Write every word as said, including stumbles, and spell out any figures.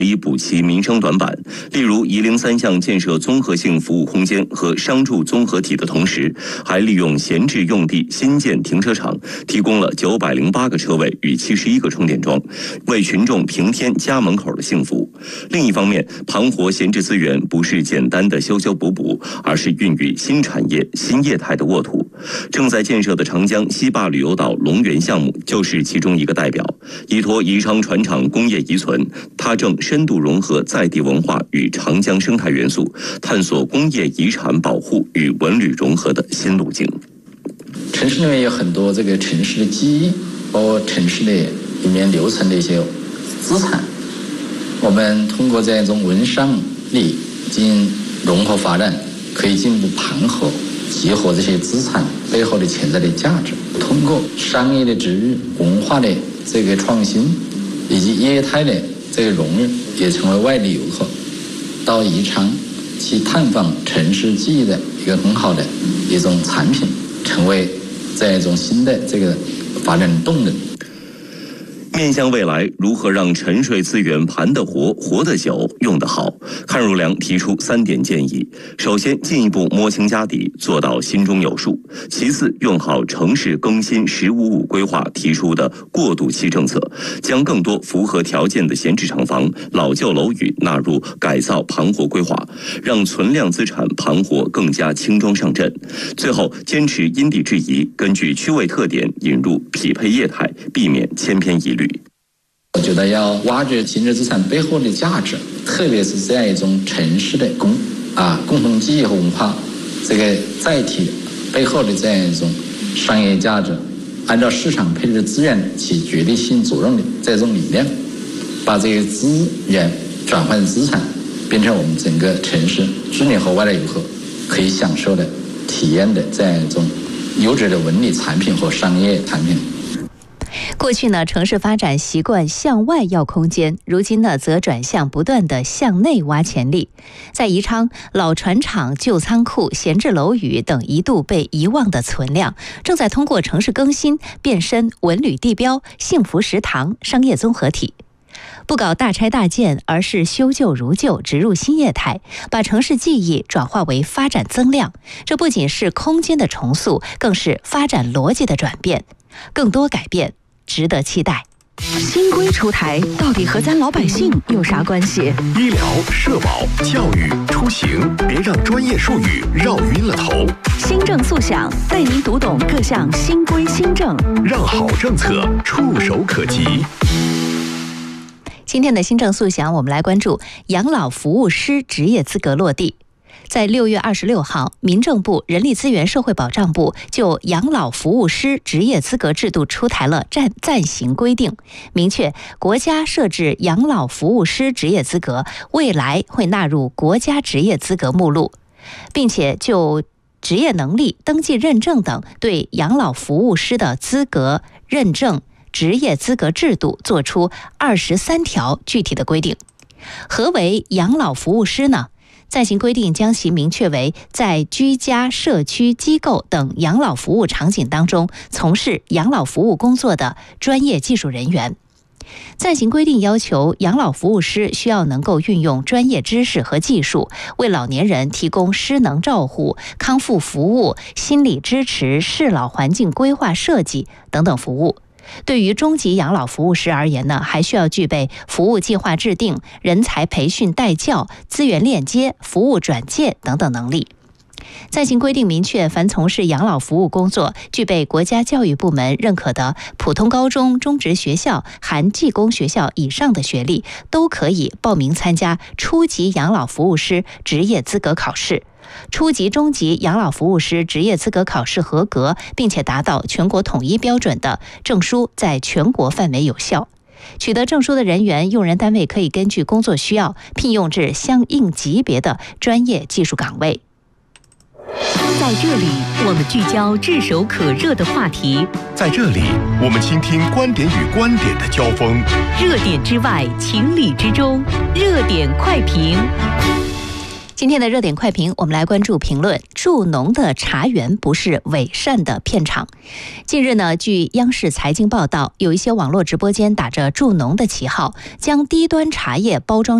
以补齐民生短板。例如，夷陵三项建设综合性服务空间和商住综合体的同时，还利用闲置用地新建停车场，提供了九百零八个车位与七十一个充电桩，为群众平添家门口的幸福。另一方面，盘活闲置资源不是简单的修修补补，而是孕育新产业、新业态的沃土。正在建设的长江西坝旅游岛龙园项目就是其中一个代表。依托宜昌船厂工业遗存，它正深度融合在地文化与长江生态元素，探索工业遗产保护与文旅融合的新路径。 城市里面有很多这个城市的记忆，包括城市的里面留存的一些资产，我们通过这种文商力进行融合发展，可以进一步盘活集合这些资产背后的潜在的价值，通过商业的植入、文化的这个创新以及业态的这个融入，也成为外地游客到宜昌去探访城市记忆的一个很好的一种产品，成为这样一种新的这个发展动能。 面向未来，如何让沉睡资源盘得活、活得久、用得好？阚如良提出三点建议：首先，进一步摸清家底，做到心中有数；其次，用好城市更新“十五五”规划提出的过渡期政策，将更多符合条件的闲置厂房、老旧楼宇纳入改造盘活规划，让存量资产盘活更加轻装上阵。最后，坚持因地制宜，根据区位特点引入匹配业态，避免千篇一律。 我觉得要挖掘闲置资产背后的价值，特别是这样一种城市的共啊共同记忆和文化这个载体背后的这样一种商业价值，按照市场配置资源起决定性作用的这种理念，把这些资源转换资产，变成我们整个城市居民和外来游客可以享受的、体验的这样一种优质的文旅产品和商业产品。 过去呢，城市发展习惯向外要空间，如今呢，则转向不断的向内挖潜力。在宜昌，老船厂、旧仓库、闲置楼宇等一度被遗忘的存量，正在通过城市更新变身文旅地标、幸福食堂、商业综合体。不搞大拆大建，而是修旧如旧，植入新业态，把城市记忆转化为发展增量。这不仅是空间的重塑，更是发展逻辑的转变。更多改变值得期待。 新规出台，到底和咱老百姓有啥关系？ 医疗、社保、教育、出行，别让专业术语绕晕了头。 新政速想，带您读懂各项新规新政， 让好政策触手可及。 今天的新政速想，我们来关注养老服务师职业资格落地。在六月二十六号，民政部、人力资源社会保障部就养老服务师职业资格制度出台了暂暂行规定，明确国家设置养老服务师职业资格，未来会纳入国家职业资格目录，并且就职业能力、登记认证等对养老服务师的资格认证、职业资格制度作出二十三条具体的规定。何为养老服务师呢？暂行规定将其明确为在居家、社区、机构等养老服务场景当中从事养老服务工作的专业技术人员。暂行规定要求养老服务师需要能够运用专业知识和技术，为老年人提供失能照护、康复服务、心理支持、适老环境规划设计等等服务。对于中级养老服务师而言呢，还需要具备服务计划制定、人才培训带教、资源链接、服务转介等等能力。暂行规定明确，凡从事养老服务工作、具备国家教育部门认可的普通高中、中职学校含技工学校以上的学历，都可以报名参加初级养老服务师职业资格考试。初级、中级养老服务师职业资格考试合格，并且达到全国统一标准的证书，在全国范围有效。取得证书的人员，用人单位可以根据工作需要聘用至相应级别的专业技术岗位。 在这里，我们聚焦炙手可热的话题； 在这里，我们倾听观点与观点的交锋。 热点之外，情理之中，热点快评。 今天的热点快评，我们来关注评论：助农的茶园不是伪善的片场。近日呢，据央视财经报道，有一些网络直播间打着助农的旗号，将低端茶叶包装